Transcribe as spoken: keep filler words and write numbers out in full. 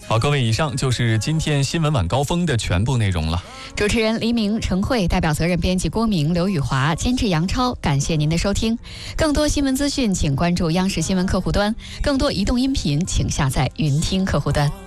好，各位，以上就是今天新闻晚高峰的全部内容了。 主持人黎明、陈慧，代表责任编辑郭明、刘宇华，监制杨超。感谢您的收听。更多新闻资讯，请关注央视新闻客户端；更多移动音频，请下载云听客户端。